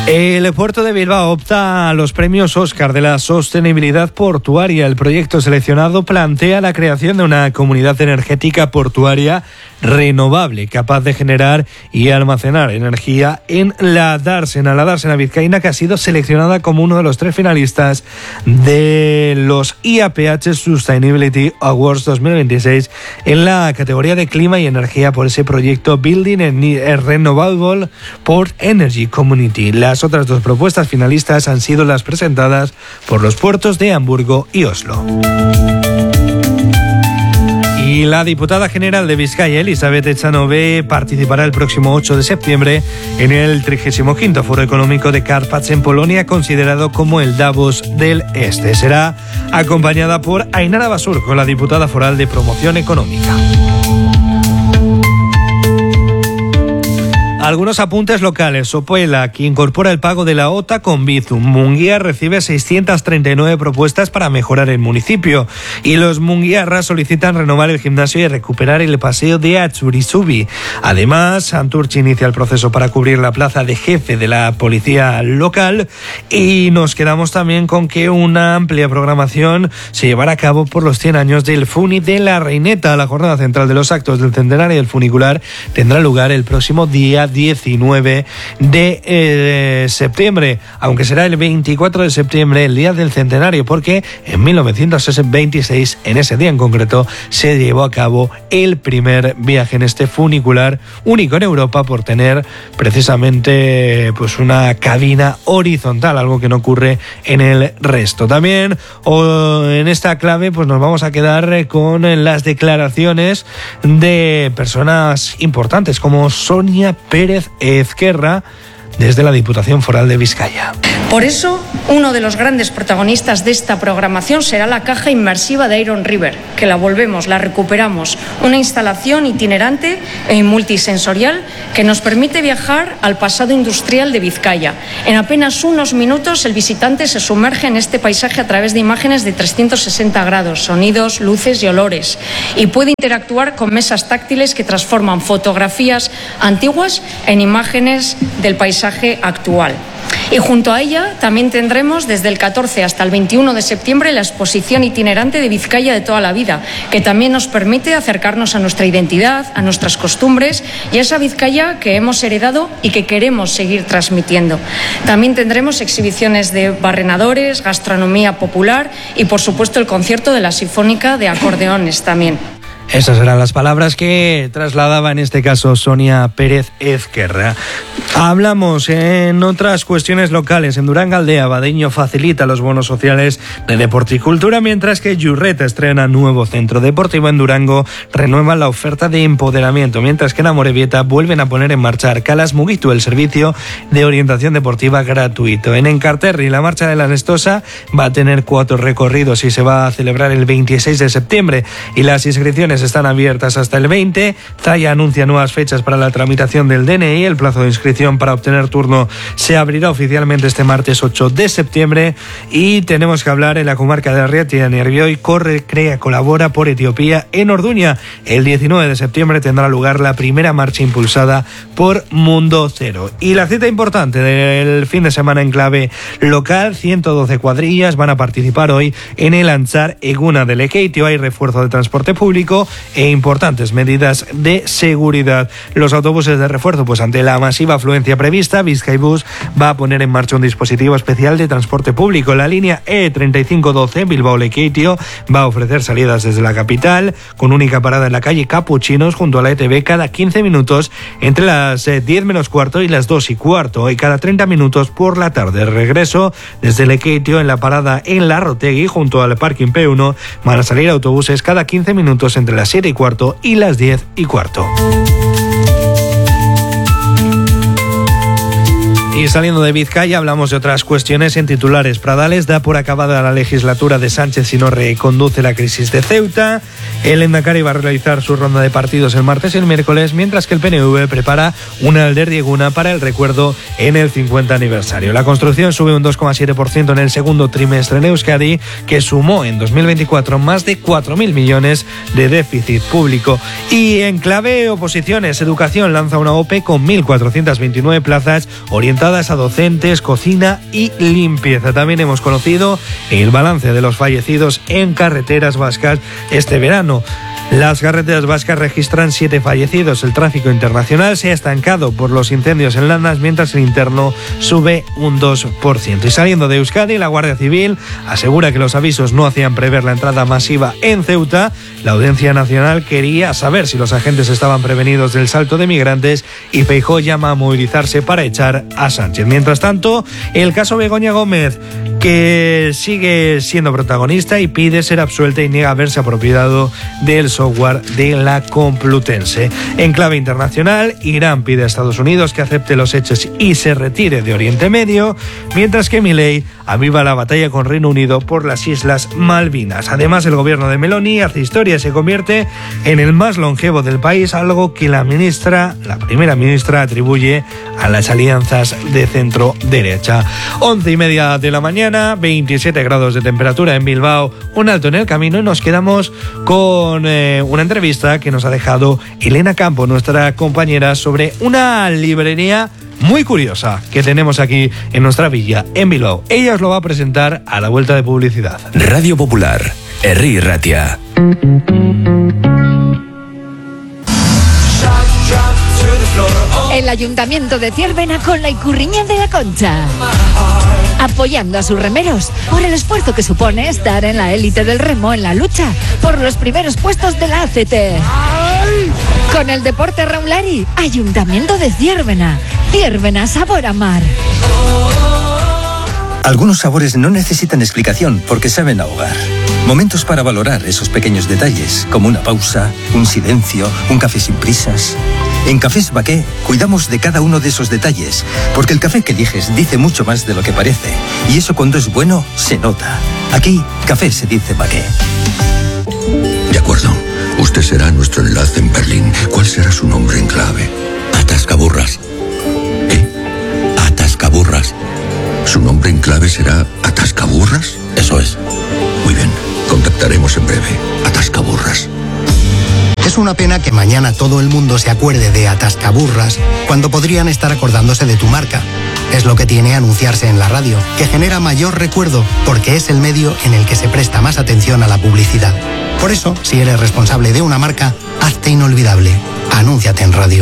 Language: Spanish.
El puerto de Bilbao opta a los premios Oscar de la sostenibilidad portuaria. El proyecto seleccionado plantea la creación de una comunidad energética portuaria renovable, capaz de generar y almacenar energía en la dársena. La dársena vizcaína, que ha sido seleccionada como uno de los 3 finalistas de los IAPH Sustainability Awards 2026 en la categoría de clima y energía por ese proyecto Building a Renewable Port Energy Community. Las otras 2 propuestas finalistas han sido las presentadas por los puertos de Hamburgo y Oslo. Y la diputada general de Vizcaya, Elizabeth Echanove, participará el próximo 8 de septiembre en el 35º Foro Económico de Karpats en Polonia, considerado como el Davos del Este. Será acompañada por Ainara Basurco, la diputada foral de Promoción Económica. Algunos apuntes locales. Sopuela, que incorpora el pago de la OTA con Bizum. Munguía recibe 639 propuestas para mejorar el municipio. Y los munguiarras solicitan renovar el gimnasio y recuperar el paseo de Atzurizubi. Además, Santurchi inicia el proceso para cubrir la plaza de jefe de la policía local. Y nos quedamos también con que una amplia programación se llevará a cabo por los 100 años del Funi de la Reineta. La jornada central de los actos del centenario del funicular tendrá lugar el próximo día 19 de septiembre, aunque será el 24 de septiembre, el día del centenario, porque en 1926, en ese día en concreto, se llevó a cabo el primer viaje en este funicular, único en Europa por tener precisamente pues una cabina horizontal, algo que no ocurre en el resto. También en esta clave pues nos vamos a quedar con las declaraciones de personas importantes como Sonia Pérez Ezquerra, desde la Diputación Foral de Vizcaya. Por eso, uno de los grandes protagonistas de esta programación será la caja inmersiva de Iron River, que la volvemos, la recuperamos, una instalación itinerante e multisensorial que nos permite viajar al pasado industrial de Vizcaya. En apenas unos minutos, el visitante se sumerge en este paisaje a través de imágenes de 360 grados, sonidos, luces y olores, y puede interactuar con mesas táctiles que transforman fotografías antiguas en imágenes del paisaje actual. Y junto a ella también tendremos desde el 14 hasta el 21 de septiembre la exposición itinerante de Vizcaya de toda la vida, que también nos permite acercarnos a nuestra identidad, a nuestras costumbres y a esa Vizcaya que hemos heredado y que queremos seguir transmitiendo. También tendremos exhibiciones de barrenadores, gastronomía popular y, por supuesto, el concierto de la Sinfónica de Acordeones también. Esas eran las palabras que trasladaba en este caso Sonia Pérez Ezquerra. Hablamos en otras cuestiones locales. En Durangaldea, Badeño facilita los bonos sociales de deporte y cultura, mientras que Yurreta estrena nuevo centro deportivo. En Durango renuevan la oferta de empoderamiento, mientras que en Amorebieta vuelven a poner en marcha Arcalas Mugitu, el servicio de orientación deportiva gratuito. En Encarterri, la marcha de la Nestosa va a tener 4 recorridos y se va a celebrar el 26 de septiembre y las inscripciones están abiertas hasta el 20. Zaya anuncia nuevas fechas para la tramitación del DNI. El plazo de inscripción para obtener turno se abrirá oficialmente este martes 8 de septiembre. Y tenemos que hablar en la comarca de Arriatia, Nervión, Corre, Crea, Colabora por Etiopía en Orduña. El 19 de septiembre tendrá lugar la primera marcha impulsada por Mundo Cero. Y la cita importante del fin de semana en clave local, 112 cuadrillas van a participar hoy en el Antzar Eguna de Lekeitio. Hay refuerzo de transporte público e importantes medidas de seguridad. Los autobuses de refuerzo, pues ante la masiva afluencia prevista, Bizkaibus va a poner en marcha un dispositivo especial de transporte público. La línea E3512 Bilbao-Lekeitio va a ofrecer salidas desde la capital, con única parada en la calle Capuchinos junto a la ETB cada 15 minutos entre las 10 menos cuarto y las 2 y cuarto, y cada 30 minutos por la tarde. Regreso desde Lekeitio en la parada en la Rotegui junto al parking P1 van a salir autobuses cada 15 minutos entre las 7 y cuarto y las 10 y cuarto. Y saliendo de Vizcaya, hablamos de otras cuestiones en titulares. Pradales da por acabada la legislatura de Sánchez si no reconduce la crisis de Ceuta. El Endacari va a realizar su ronda de partidos el martes y el miércoles, mientras que el PNV prepara una alderdieguna para el recuerdo en el 50 aniversario. La construcción sube un 2,7% en el segundo trimestre en Euskadi, que sumó en 2024 más de 4.000 millones de déficit público. Y en clave oposiciones, Educación lanza una OPE con 1.429 plazas orientadas apuntadas a docentes, cocina y limpieza. También hemos conocido el balance de los fallecidos en carreteras vascas este verano. Las carreteras vascas registran 7 fallecidos. El tráfico internacional se ha estancado por los incendios en Landas, mientras el interno sube un 2%. Y saliendo de Euskadi, la Guardia Civil asegura que los avisos no hacían prever la entrada masiva en Ceuta. La Audiencia Nacional quería saber si los agentes estaban prevenidos del salto de migrantes y Feijóo llama a movilizarse para echar a Sánchez. Mientras tanto, el caso Begoña Gómez, que sigue siendo protagonista y pide ser absuelta y niega haberse apropiado del software de la Complutense. En clave internacional, Irán pide a Estados Unidos que acepte los hechos y se retire de Oriente Medio, mientras que Milei aviva la batalla con Reino Unido por las Islas Malvinas. Además, el gobierno de Meloni hace historia y se convierte en el más longevo del país, algo que la primera ministra, atribuye a las alianzas de centro derecha. 11:30 de la mañana, 27 grados de temperatura en Bilbao, un alto en el camino, y nos quedamos con una entrevista que nos ha dejado Elena Campo, nuestra compañera, sobre una librería muy curiosa que tenemos aquí en nuestra villa, en Bilbao. Ella os lo va a presentar a la vuelta de publicidad. Radio Popular, Herri Ratia. El Ayuntamiento de Ziérbena con la Icurriña de la Concha, apoyando a sus remeros por el esfuerzo que supone estar en la élite del remo en la lucha por los primeros puestos de la ACT. Con el deporte Raulari, Ayuntamiento de Ziérbena. Ziérbena, sabor a mar. Algunos sabores no necesitan explicación porque saben a hogar. Momentos para valorar esos pequeños detalles, como una pausa, un silencio, un café sin prisas. En Cafés Baqué cuidamos de cada uno de esos detalles, porque el café que eliges dice mucho más de lo que parece, y eso cuando es bueno se nota. Aquí, café se dice Baqué. De acuerdo. Usted será nuestro enlace en Berlín. ¿Cuál será su nombre en clave? Atascaburras. Atascaburras. ¿Su nombre en clave será Atascaburras? Eso es. Muy bien. Contactaremos en breve. Atascaburras. Es una pena que mañana todo el mundo se acuerde de Atascaburras cuando podrían estar acordándose de tu marca. Es lo que tiene anunciarse en la radio, que genera mayor recuerdo porque es el medio en el que se presta más atención a la publicidad. Por eso, si eres responsable de una marca, hazte inolvidable. Anúnciate en radio.